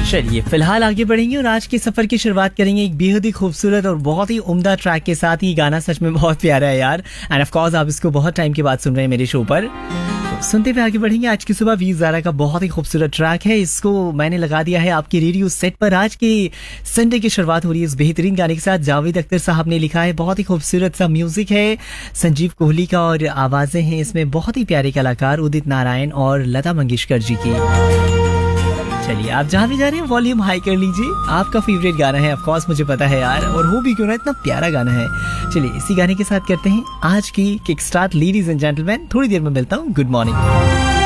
चलिए फिलहाल आगे बढ़ेंगे और आज के सफर की शुरुआत करेंगे एक बेहद ही खूबसूरत और बहुत ही उम्दा ट्रैक के साथ। ही गाना सच में बहुत प्यारा है यार, एंड ऑफ कोर्स आप इसको बहुत टाइम के बाद सुन रहे हैं मेरे शो पर। तो सुनते हुए आगे बढ़ेंगे। आज की सुबह वी ज़ारा का बहुत ही खूबसूरत ट्रैक है, इसको मैंने लगा दिया है आपके रेडियो सेट पर। आज की संडे की शुरुआत हो रही है इस बेहतरीन गाने के साथ। जावेद अख्तर साहब ने लिखा है, बहुत ही खूबसूरत सा म्यूजिक है संजीव कोहली का, और आवाजें हैं इसमें बहुत ही प्यारे कलाकार उदित नारायण और लता मंगेशकर जी की। चलिए आप जहाँ भी जा रहे हैं वॉल्यूम हाई कर लीजिए, आपका फेवरेट गाना है ऑफ कोर्स, मुझे पता है यार, और वो भी क्यों ना इतना प्यारा गाना है। चलिए इसी गाने के साथ करते हैं आज की kick start ladies and gentleman. थोड़ी देर में मिलता हूँ। Good morning.